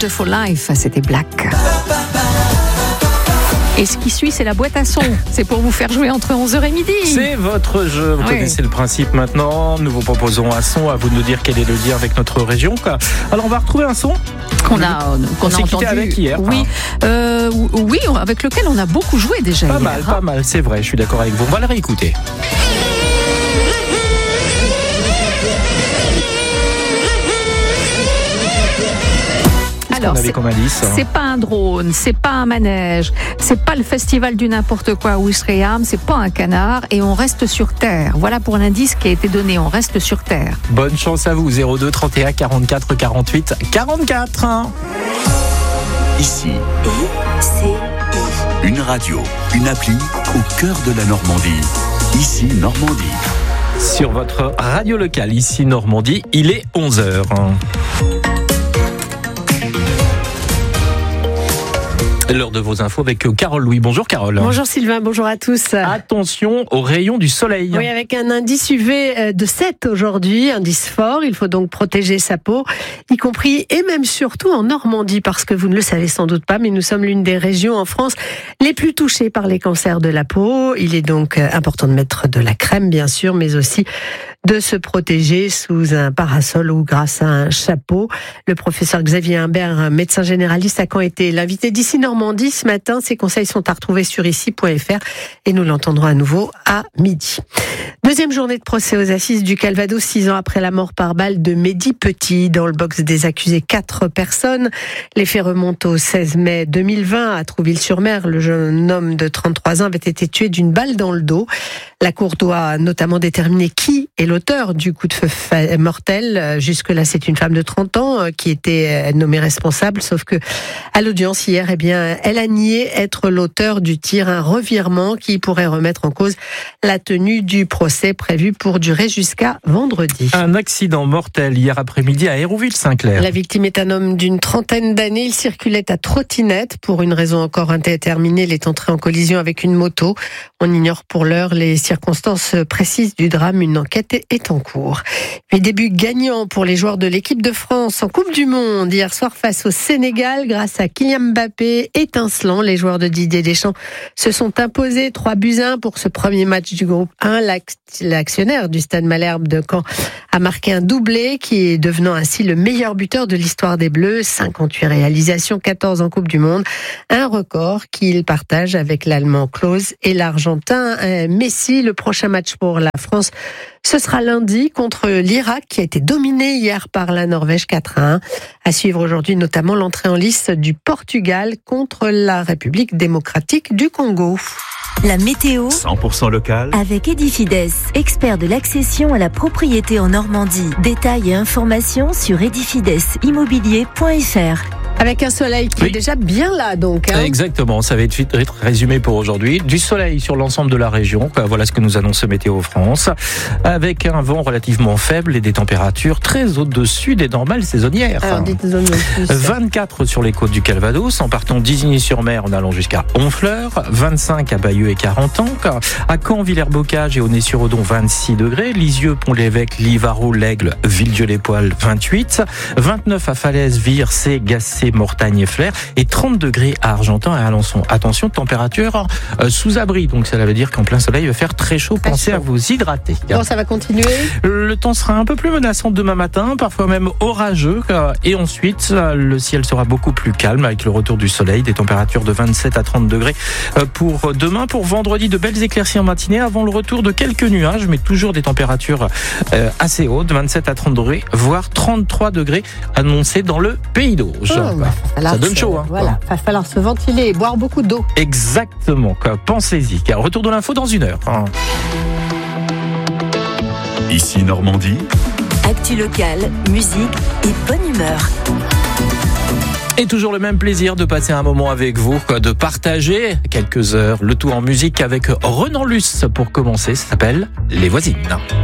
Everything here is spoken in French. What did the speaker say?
Wonderful Life, c'était Black. Et ce qui suit, c'est la boîte à son. C'est pour vous faire jouer entre 11h et midi. C'est votre jeu, vous connaissez le principe maintenant. Nous vous proposons un son, à vous de nous dire quel est le lien avec notre région. Alors on va retrouver un son qu'on a entendu avec hier. Oui, oui, avec lequel on a beaucoup joué déjà. Pas mal, c'est vrai, je suis d'accord avec vous. On va le réécouter. Alors, c'est pas un drone, c'est pas un manège, c'est pas le festival du n'importe quoi à Ouistreham, c'est pas un canard et on reste sur terre. Voilà pour l'indice qui a été donné, on reste sur terre. Bonne chance à vous, 02 31 44 48 44. Ici, une radio, une appli au cœur de la Normandie. Ici, Normandie. Sur votre radio locale, ici Normandie, il est 11h. L'heure de vos infos avec Carole Louis. Bonjour Carole. Bonjour Sylvain, bonjour à tous. Attention aux rayons du soleil. Oui, avec un indice UV de 7 aujourd'hui, indice fort, il faut donc protéger sa peau, y compris et même surtout en Normandie, parce que vous ne le savez sans doute pas, mais nous sommes l'une des régions en France les plus touchées par les cancers de la peau. Il est donc important de mettre de la crème, bien sûr, mais aussi de se protéger sous un parasol ou grâce à un chapeau. Le professeur Xavier Humbert, médecin généraliste, a quand été l'invité d'Ici Normandie ce matin. Ses conseils sont à retrouver sur ici.fr et nous l'entendrons à nouveau à midi. Deuxième journée de procès aux assises du Calvados, 6 ans après la mort par balle de Mehdi Petit. Dans le box des accusés, 4 personnes. Les faits remontent au 16 mai 2020 à Trouville-sur-Mer. Le jeune homme de 33 ans avait été tué d'une balle dans le dos. La cour doit notamment déterminer qui est l'auteur du coup de feu mortel. Jusque-là, c'est une femme de 30 ans qui était nommée responsable, sauf que à l'audience hier, elle a nié être l'auteur du tir, un revirement qui pourrait remettre en cause la tenue du procès prévu pour durer jusqu'à vendredi. Un accident mortel hier après-midi à Hérouville-Saint-Clair. La victime est un homme d'une trentaine d'années. Il circulait à trottinette. Pour une raison encore indéterminée, il est entré en collision avec une moto. On ignore pour l'heure les circonstances précises du drame. Une enquête est en cours. Mais début gagnant pour les joueurs de l'équipe de France en Coupe du Monde. Hier soir face au Sénégal, grâce à Kylian Mbappé, étincelant, les joueurs de Didier Deschamps se sont imposés 3-1 pour ce premier match du groupe 1. L'actionnaire du Stade Malherbe de Caen a marqué un doublé qui est devenant ainsi le meilleur buteur de l'histoire des Bleus. 58 réalisations, 14 en Coupe du Monde. Un record qu'il partage avec l'Allemand Klose et l'Argentin Messi. Le prochain match pour la France, ce sera lundi contre l'Irak qui a été dominé hier par la Norvège 4-1. À suivre aujourd'hui notamment l'entrée en lice du Portugal contre la République démocratique du Congo. La météo 100% local avec Edifides, expert de l'accession à la propriété en Normandie. Détails et informations sur edifidesimmobilier.fr. Avec un soleil qui est déjà bien là, donc. Exactement, ça va être résumé pour aujourd'hui. Du soleil sur l'ensemble de la région. Voilà ce que nous annonce Météo France. Avec un vent relativement faible et des températures très au-dessus des normales saisonnières. Alors, dites-nous plus. 24 sur les côtes du Calvados, en partant d'Isigny-sur-Mer en allant jusqu'à Honfleur. 25 à Bayeux et Carentanque. À Caen, Villers-Bocage et Aulnay-sur-Odon, 26 degrés. Lisieux, Pont-l'Évêque, Livarot, l'Aigle, Villedieu-les-Poils, 28. 29 à Falaise, Vire, C, Gassé, Mortagne et Flers, et 30 degrés à Argentan et à Alençon. Attention, température sous abri, donc ça veut dire qu'en plein soleil il va faire très chaud. Pensez à vous hydrater. Bon, ça va continuer. Le temps sera un peu plus menaçant demain matin, parfois même orageux, et ensuite le ciel sera beaucoup plus calme avec le retour du soleil, des températures de 27 à 30 degrés pour demain. Pour vendredi, de belles éclaircies en matinée avant le retour de quelques nuages, mais toujours des températures assez hautes, 27 à 30 degrés, voire 33 degrés annoncés dans le Pays d'Auge. Ça donne chaud. Voilà, il va falloir se ventiler et boire beaucoup d'eau. Exactement, pensez-y. Retour de l'info dans 1 heure. Ici Normandie. Actu locale, musique et bonne humeur. Et toujours le même plaisir de passer un moment avec vous, de partager quelques heures, le tout en musique avec Renan Luce pour commencer. Ça s'appelle Les Voisines.